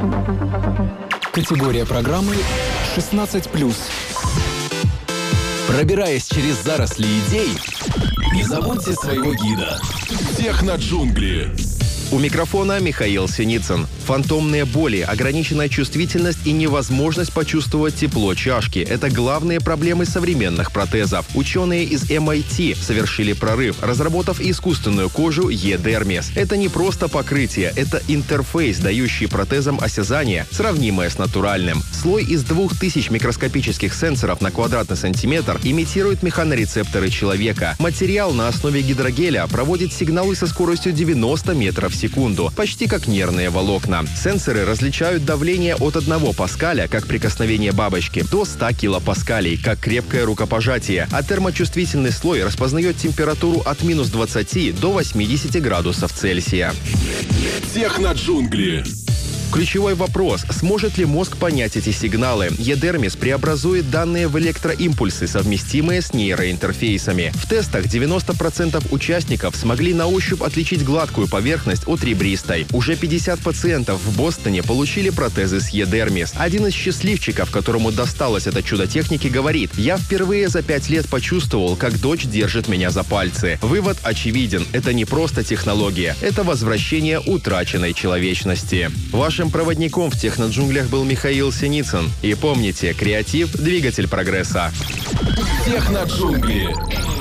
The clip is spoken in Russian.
Категория программы 16+. Пробираясь через заросли идей, не забудьте своего гида. Техноджунгли. У микрофона Михаил Синицын. Фантомные боли, ограниченная чувствительность и невозможность почувствовать тепло чашки – это главные проблемы современных протезов. Ученые из MIT совершили прорыв, разработав искусственную кожу E-Dermis. Это не просто покрытие, это интерфейс, дающий протезам осязание, сравнимое с натуральным. Слой из 2000 микроскопических сенсоров на квадратный сантиметр имитирует механорецепторы человека. Материал на основе гидрогеля проводит сигналы со скоростью 90 метров в секунду, почти как нервные волокна. Сенсоры различают давление от 1 паскаля, как прикосновение бабочки, до 100 килопаскалей, как крепкое рукопожатие, а термочувствительный слой распознает температуру от минус 20 до 80 градусов Цельсия. Техноджунгли. Ключевой вопрос – сможет ли мозг понять эти сигналы? E-Dermis преобразует данные в электроимпульсы, совместимые с нейроинтерфейсами. В тестах 90% участников смогли на ощупь отличить гладкую поверхность от ребристой. Уже 50 пациентов в Бостоне получили протезы с E-Dermis. Один из счастливчиков, которому досталось это чудо техники, говорит: «Я впервые за 5 лет почувствовал, как дочь держит меня за пальцы». Вывод очевиден – это не просто технология, это возвращение утраченной человечности. Вашим проводником в техноджунглях был Михаил Синицын. И помните, креатив – двигатель прогресса. Техноджунгли.